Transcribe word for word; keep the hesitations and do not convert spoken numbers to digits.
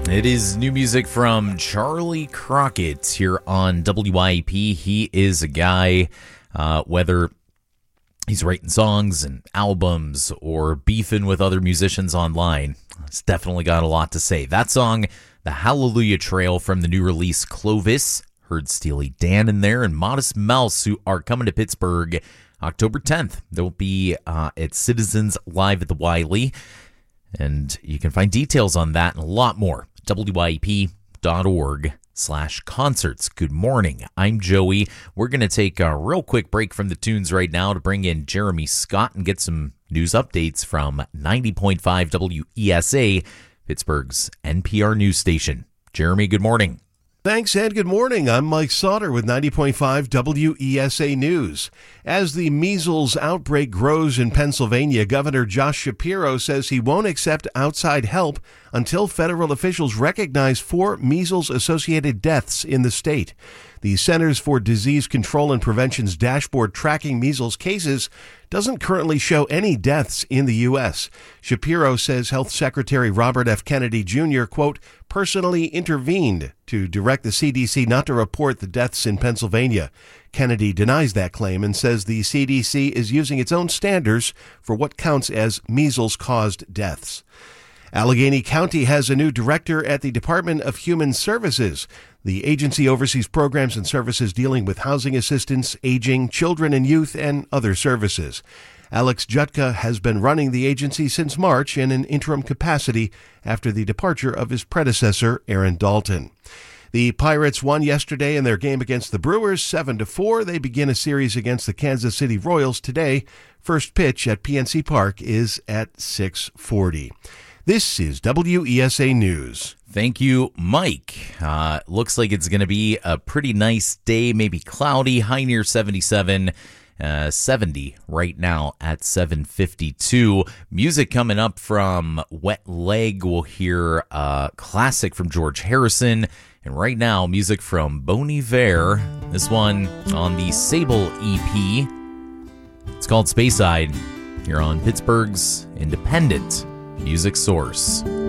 It is new music from Charlie Crockett here on W I P. He is a guy, uh, whether he's writing songs and albums or beefing with other musicians online, he's definitely got a lot to say. That song, The Hallelujah Trail from the new release Clovis, heard Steely Dan in there, and Modest Mouse, who are coming to Pittsburgh October tenth. They'll be uh, at Citizens Live at the Wiley, and you can find details on that and a lot more. W I P dot org slash concerts. Good morning. I'm Joey. We're going to take a real quick break from the tunes right now to bring in Jeremy Scott and get some news updates from ninety point five W E S A, Pittsburgh's N P R news station. Jeremy, good morning. Thanks, Ed. Good morning. I'm Mike Sauter with ninety point five W E S A News. As the measles outbreak grows in Pennsylvania, Governor Josh Shapiro says he won't accept outside help until federal officials recognize four measles-associated deaths in the state. The Centers for Disease Control and Prevention's dashboard tracking measles cases doesn't currently show any deaths in the U S. Shapiro says Health Secretary Robert F. Kennedy Junior, quote, personally intervened to direct the C D C not to report the deaths in Pennsylvania. Kennedy denies that claim and says the C D C is using its own standards for what counts as measles-caused deaths. Allegheny County has a new director at the Department of Human Services. The agency oversees programs and services dealing with housing assistance, aging, children and youth, and other services. Alex Jutka has been running the agency since March in an interim capacity after the departure of his predecessor, Aaron Dalton. The Pirates won yesterday in their game against the Brewers, seven to four. They begin a series against the Kansas City Royals today. First pitch at P N C Park is at six forty. This is W E S A News. Thank you, Mike. Uh, looks like it's going to be a pretty nice day, maybe cloudy, high near seventy-seven, uh, seventy right now at seven fifty-two. Music coming up from Wet Leg. We'll hear a classic from George Harrison. And right now, music from Bon Iver. This one on the Sable E P. It's called Speyside. Here on Pittsburgh's independent music source.